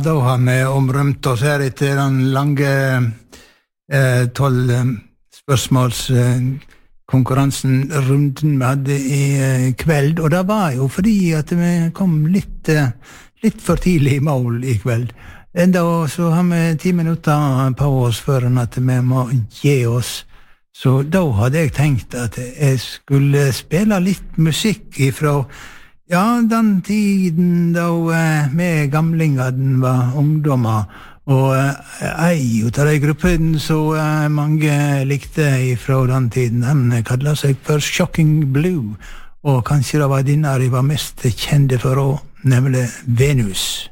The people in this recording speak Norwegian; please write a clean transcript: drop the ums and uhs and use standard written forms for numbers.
Da har vi omrømt oss her etter den lange 12 spørsmålskonkurransen, runden vi hadde i kveld, og det var jo fordi at vi kom litt for tidlig i mål i kveld. Enda så har vi 10 minutter på oss før at vi må gi oss. Så da hadde jeg tenkt at jeg skulle spille litt musikk ifra den tiden da vi gamlingene var ungdommer, og ei ut av de gruppene så mange likte ifra den tiden, den kallet seg for Shocking Blue, og kanskje det var denne de var mest kjente for også, nemlig Venus.